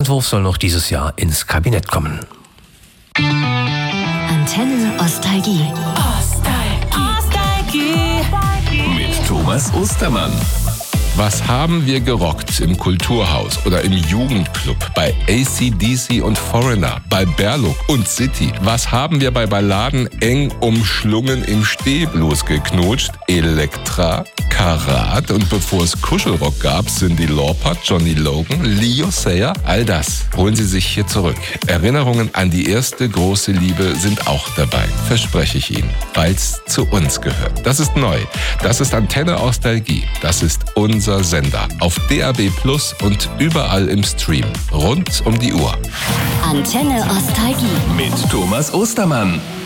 Entwurf soll noch dieses Jahr ins Kabinett kommen. Antenne Nostalgie. Mit Thomas Ostermann. Was haben wir gerockt im Kulturhaus oder im Jugendclub, bei AC/DC und Foreigner, bei Berluk und City? Was haben wir bei Balladen eng umschlungen im Stehblues geknutscht? Elektra, Karat und bevor es Kuschelrock gab, Cyndi Lauper, Johnny Logan, Leo Sayer, all das holen Sie sich hier zurück. Erinnerungen an die erste große Liebe sind auch dabei, verspreche ich Ihnen, weil's zu uns gehört. Das ist neu, das ist Antenne Nostalgie, das ist unser Sender auf DAB+ und überall im Stream, rund um die Uhr. Antenne Nostalgie Mit Thomas Ostermann.